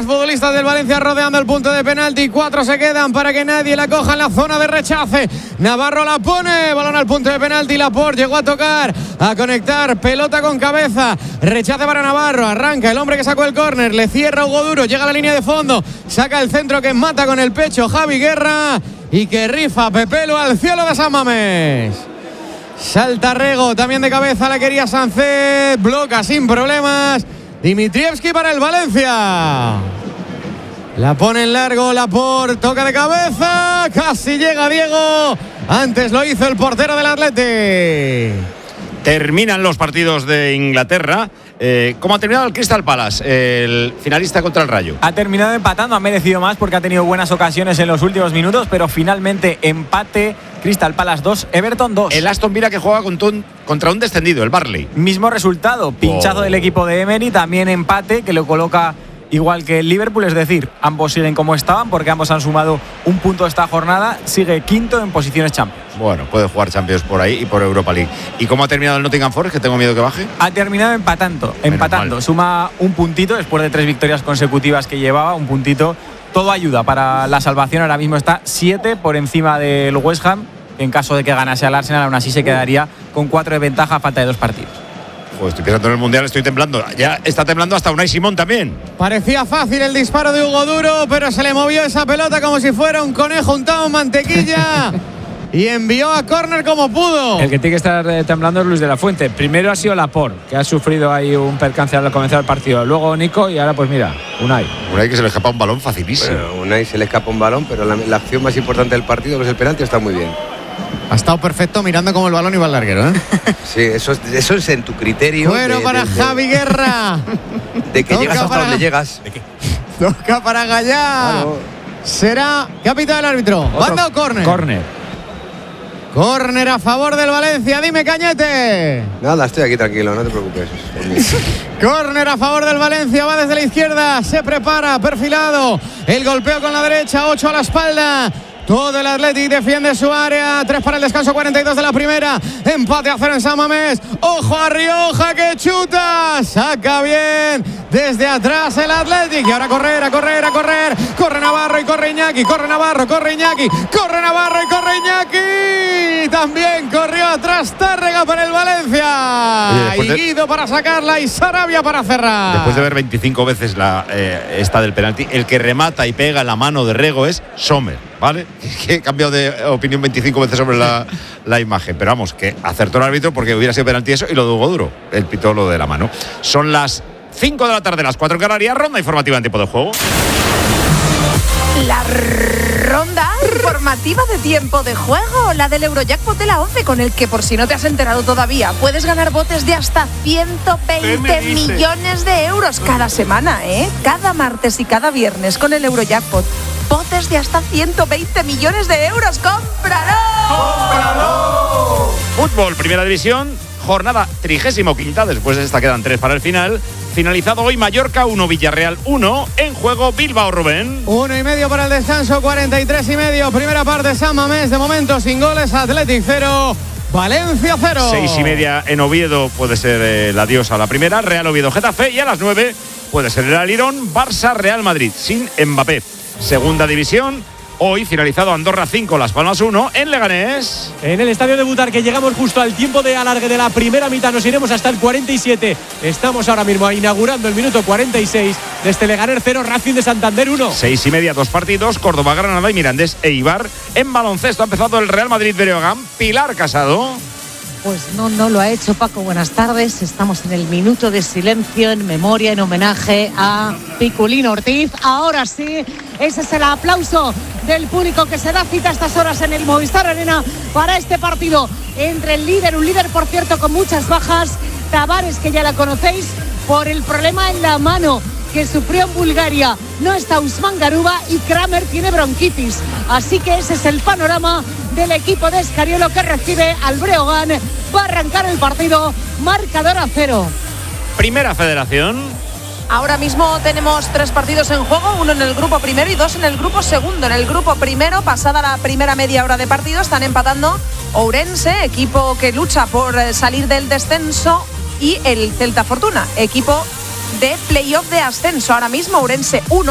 Los futbolistas del Valencia rodeando el punto de penalti. 4 se quedan para que nadie la coja en la zona de rechace. Navarro la pone, balón al punto de penalti. Laporte llegó a tocar, a conectar, pelota con cabeza. Rechace para Navarro, arranca el hombre que sacó el córner, le cierra Hugo Duro, llega a la línea de fondo, saca el centro que mata con el pecho Javi Guerra y que rifa Pepelu al cielo de San Mamés. Salta Rego, también de cabeza la quería Sánchez, bloca sin problemas Dimitrievski para el Valencia. La pone en largo, Laporte toca de cabeza, casi llega Diego, antes lo hizo el portero del Athletic. Terminan los partidos de Inglaterra. ¿Cómo ha terminado el Crystal Palace, el finalista contra el Rayo? Ha terminado empatando, ha merecido más porque ha tenido buenas ocasiones en los últimos minutos, pero finalmente empate. Crystal Palace 2, Everton 2. El Aston Villa que juega contra un descendido, el Burnley. Mismo resultado, pinchazo del equipo de Emery, también empate que lo coloca igual que el Liverpool, es decir, ambos siguen como estaban porque ambos han sumado un punto esta jornada, sigue quinto en posiciones Champions. Bueno, puede jugar Champions por ahí y por Europa League. ¿Y cómo ha terminado el Nottingham Forest, que tengo miedo que baje? Ha terminado empatando, suma un puntito después de 3 victorias consecutivas que llevaba, un puntito, todo ayuda para la salvación, ahora mismo está 7 por encima del West Ham, que en caso de que ganase al Arsenal aún así se quedaría con 4 de ventaja a falta de 2 partidos. Pues estoy pensando en el Mundial, estoy temblando. Ya está temblando hasta Unai Simón también. Parecía fácil el disparo de Hugo Duro, pero se le movió esa pelota como si fuera un conejo untado en mantequilla y envió a córner como pudo. El que tiene que estar temblando es Luis de la Fuente. Primero ha sido Laporte, que ha sufrido ahí un percance al comenzar el partido. Luego Nico y ahora pues mira, Unai. Unai que se le escapa un balón facilísimo. Bueno, Unai se le escapa un balón, pero la acción más importante del partido, que es el penalti, está muy bien. Ha estado perfecto mirando como el balón iba al larguero, ¿eh? Sí, eso es en tu criterio. Bueno, para Javi Guerra. De que llegas hasta donde llegas. Toca para Gallá. Claro. Será capitán del árbitro. ¿Banda o córner? Córner a favor del Valencia. Dime, Cañete. Nada, estoy aquí tranquilo, no te preocupes. Córner a favor del Valencia. Va desde la izquierda. Se prepara, perfilado. El golpeo con la derecha. 8 a la espalda. Todo el Athletic defiende su área. 3 para el descanso, 42 de la primera. Empate a 0 en San Mamés. Ojo a Rioja que chuta. Saca bien desde atrás el Athletic. Y ahora a correr. Corre Navarro y corre Iñaki. Corre Navarro, corre Iñaki. Corre Navarro y corre Iñaki. También corrió atrás Tárrega para el Valencia. Oye, y Guido para sacarla y Sarabia para cerrar. Después de ver 25 veces esta del penalti, el que remata y pega en la mano de Rego es Sommer, ¿vale? Que he cambiado de opinión 25 veces sobre la imagen. Pero vamos, que acertó el árbitro porque hubiera sido penalti eso y lo de Hugo Duro. El pitó lo de la mano. Son las 5 de la tarde, las 4 en Canarias. Ronda informativa en tiempo de juego. La ronda informativa de tiempo de juego, la del Eurojackpot de la 11, con el que, por si no te has enterado todavía, puedes ganar botes de hasta 120 millones de euros cada semana, ¿eh? Cada martes y cada viernes con el Eurojackpot. Botes de hasta 120 millones de euros. ¡Cómpralo! Fútbol, primera división, jornada 35ª. Después de esta quedan 3 para el final. Finalizado hoy Mallorca 1, Villarreal 1. En juego Bilbao, Rubén. 1,5 para el descanso, 43,5. Primera parte, San Mamés, de momento sin goles. Athletic 0, Valencia 0. 6:30 en Oviedo puede ser el adiós a la primera. Real Oviedo, Getafe. Y a las 9 puede ser el Alirón, Barça, Real Madrid, sin Mbappé. Segunda división. Hoy finalizado Andorra 5, Las Palmas 1 en Leganés. En el estadio de Butarque llegamos justo al tiempo de alargue de la primera mitad. Nos iremos hasta el 47. Estamos ahora mismo inaugurando el minuto 46 de este Leganés 0, Racing de Santander 1. 6:30, 2 partidos. Córdoba, Granada y Mirandés e Eibar. En baloncesto ha empezado el Real Madrid Breogán. Pilar Casado. Pues no lo ha hecho Paco. Buenas tardes. Estamos en el minuto de silencio en memoria, en homenaje a Piculín Ortiz. Ahora sí, ese es el aplauso del público que se da cita a estas horas en el Movistar Arena para este partido entre un líder por cierto con muchas bajas, Tavares, que ya la conocéis por el problema en la mano que sufrió en Bulgaria. No está Usman Garuba y Kramer tiene bronquitis. Así que ese es el panorama del equipo de Escariolo que recibe al Breogán. Va a arrancar el partido, marcador a 0. Primera Federación. Ahora mismo tenemos 3 partidos en juego, 1 en el grupo primero y 2 en el grupo segundo. En el grupo primero, pasada la primera media hora de partido, están empatando Ourense, equipo que lucha por salir del descenso, y el Celta Fortuna, equipo de playoff de ascenso. Ahora mismo Ourense 1.